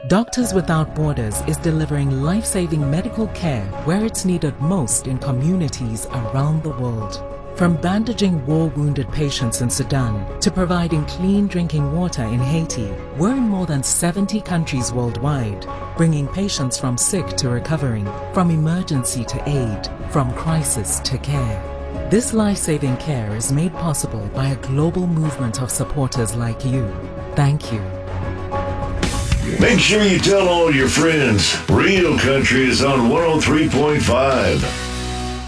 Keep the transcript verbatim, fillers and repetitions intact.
Doctors Without Borders is delivering life-saving medical care where it's needed most in communities around the world. From bandaging war-wounded patients in Sudan to providing clean drinking water in Haiti, we're in more than seventy countries worldwide, bringing patients from sick to recovering, from emergency to aid, from crisis to care. This life-saving care is made possible by a global movement of supporters like you. Thank you. Make sure you tell all your friends. Real Country is on one oh three point five.